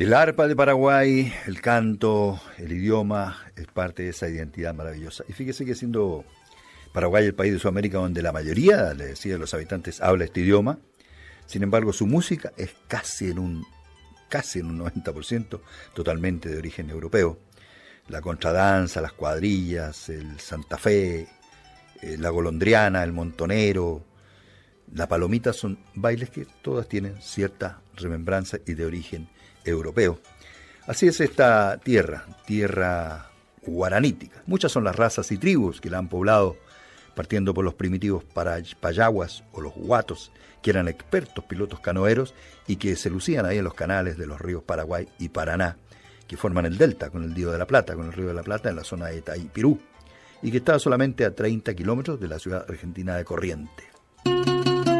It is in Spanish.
El arpa de Paraguay, el canto, el idioma, es parte de esa identidad maravillosa. Y fíjese que siendo Paraguay el país de Sudamérica donde la mayoría, le decía, de los habitantes habla este idioma, sin embargo su música es casi en un 90% totalmente de origen europeo. La contradanza, las cuadrillas, el Santa Fe, la golondriana, el montonero, la palomita son bailes que todas tienen cierta remembranza y de origen europeo. Así es esta tierra guaranítica. Muchas son las razas y tribus que la han poblado, partiendo por los primitivos payaguas o los huatos, que eran expertos pilotos canoeros y que se lucían ahí en los canales de los ríos Paraguay y Paraná, que forman el delta con el río de la Plata, en la zona de Itaipirú, y que está solamente a 30 kilómetros de la ciudad argentina de Corrientes.